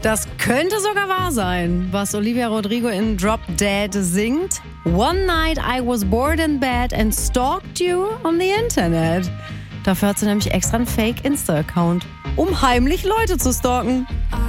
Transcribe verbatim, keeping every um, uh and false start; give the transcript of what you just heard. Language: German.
Das könnte sogar wahr sein, was Olivia Rodrigo in Drop Dead singt. One night I was bored in bed and stalked you on the Internet. Dafür hat sie nämlich extra einen Fake-Insta-Account, um heimlich Leute zu stalken.